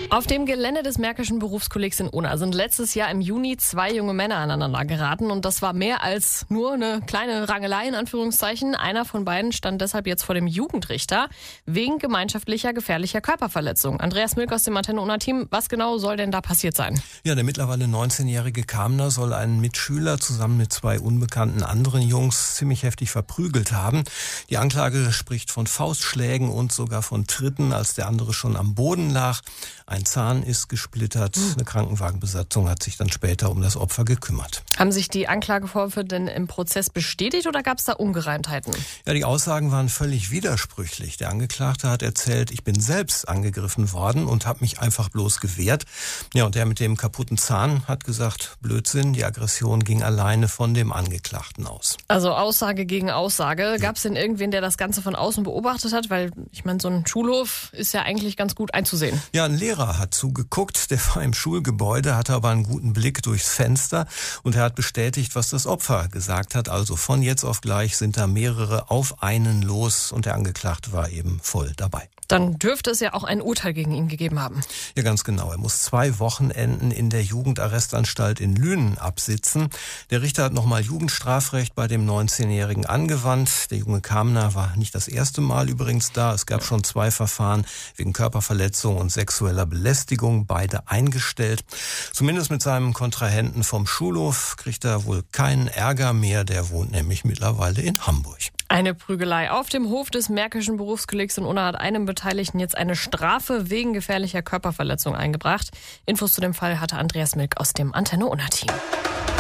Auf dem Gelände des Märkischen Berufskollegs in Unna sind letztes Jahr im Juni 2 junge Männer aneinander geraten. Und das war mehr als nur eine kleine Rangelei in Anführungszeichen. Einer von beiden stand deshalb jetzt vor dem Jugendrichter wegen gemeinschaftlicher gefährlicher Körperverletzung. Andreas Milk aus dem Antenne Unna-Team, was genau soll denn da passiert sein? Ja, der mittlerweile 19-jährige Kamner soll einen Mitschüler zusammen mit 2 unbekannten anderen Jungs ziemlich heftig verprügelt haben. Die Anklage spricht von Faustschlägen und sogar von Tritten, als der andere schon am Boden lag. Ein Zahn ist gesplittert. Eine Krankenwagenbesatzung hat sich dann später um das Opfer gekümmert. Haben sich die Anklagevorwürfe denn im Prozess bestätigt oder gab es da Ungereimtheiten? Ja, die Aussagen waren völlig widersprüchlich. Der Angeklagte hat erzählt, ich bin selbst angegriffen worden und habe mich einfach bloß gewehrt. Ja, und der mit dem kaputten Zahn hat gesagt, Blödsinn, die Aggression ging alleine von dem Angeklagten aus. Also Aussage gegen Aussage. Gab es denn irgendwen, der das Ganze von außen beobachtet hat? Weil, ich meine, so ein Schulhof ist ja eigentlich ganz gut einzusehen. Ja, ein Lehrer hat zugeguckt, der war im Schulgebäude, hatte aber einen guten Blick durchs Fenster und er hat bestätigt, was das Opfer gesagt hat. Also von jetzt auf gleich sind da mehrere auf einen los und der Angeklagte war eben voll dabei. Dann dürfte es ja auch ein Urteil gegen ihn gegeben haben. Ja, ganz genau. Er muss 2 Wochenenden in der Jugendarrestanstalt in Lünen absitzen. Der Richter hat nochmal Jugendstrafrecht bei dem 19-Jährigen angewandt. Der junge Kamner war nicht das erste Mal übrigens da. Es gab schon 2 Verfahren wegen Körperverletzung und sexueller Belästigung, beide eingestellt. Zumindest mit seinem Kontrahenten vom Schulhof kriegt er wohl keinen Ärger mehr. Der wohnt nämlich mittlerweile in Hamburg. Eine Prügelei auf dem Hof des Märkischen Berufskollegs in Unna hat einem Beteiligten jetzt eine Strafe wegen gefährlicher Körperverletzung eingebracht. Infos zu dem Fall hatte Andreas Milk aus dem Antenne Unna-Team.